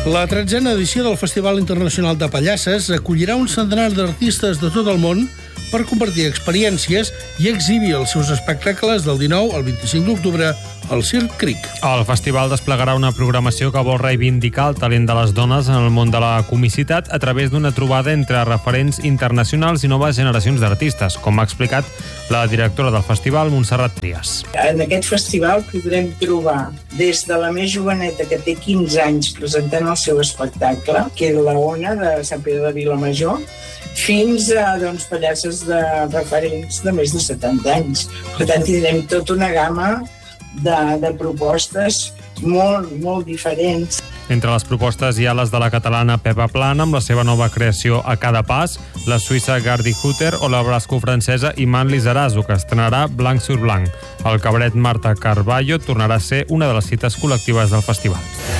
La 13a edició del Festival Internacional de Pallasses acollirà un centenar d'artistes de tot el món per compartir experiències i exhibir els seus espectacles del 19 al 25 d'octubre al Circ Cric. El festival desplegarà una programació que vol reivindicar el talent de les dones en el món de la comicitat a través d'una trobada entre referents internacionals i noves generacions d'artistes, com ha explicat la directora del festival, Montserrat Trias. En aquest festival podrem trobar des de la més joveneta, que té 15 anys presentant el seu espectacle, que és la Ona de Sant Pere de Vilamajor, fins a pallasses de referents de més de 70 anys. Per tant, tindrem tota una gamma de propostes molt diferents. Entre les propostes hi ha les de la catalana Pepa Plana, amb la seva nova creació A cada pas, la suïssa Gardi Hutter o la bascofrancesa Iman Lizarazu, que estrenarà Blanc sur Blanc. El cabaret Marta Carballo tornarà a ser una de les cites col·lectives del festival.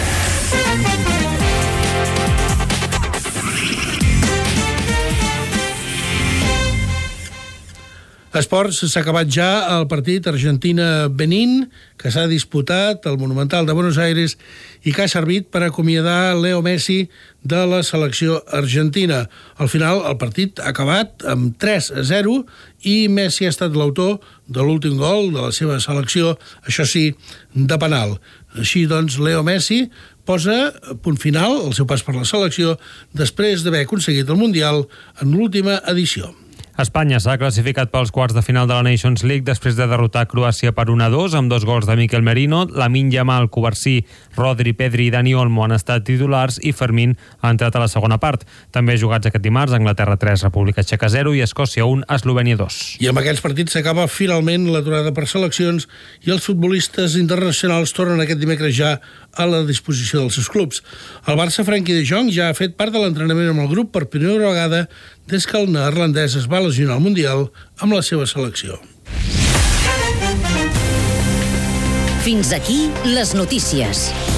Esports, s'ha acabat ja el partit Argentina-Benín, que s'ha disputat al Monumental de Buenos Aires i que ha servit per acomiadar Leo Messi de la selecció argentina. Al final, el partit ha acabat amb 3-0 i Messi ha estat l'autor de l'últim gol de la seva selecció, això sí, de penal. Així doncs, Leo Messi posa punt final al seu pas per la selecció després d'haver aconseguit el Mundial en l'última edició. Espanya s'ha classificat pels quarts de final de la Nations League després de derrotar Croàcia per 1-2 amb 2 gols de Mikel Merino. Lamine Yamal, Covarsí, Rodri, Pedri i Dani Olmo han estat titulars i Fermín ha entrat a la segona part. També jugats aquest dimarts, Anglaterra 3, República Txeca 0 i Escòcia 1, Eslovènia 2. I amb aquests partits s'acaba finalment l'aturada per seleccions i els futbolistes internacionals tornen aquest dimecres ja a la disposició dels seus clubs. El Barça, Frenkie de Jong, ja ha fet part de l'entrenament amb el grup per primera vegada des que el neerlandès es va lesionar al Mundial amb la seva selecció. Fins aquí les notícies.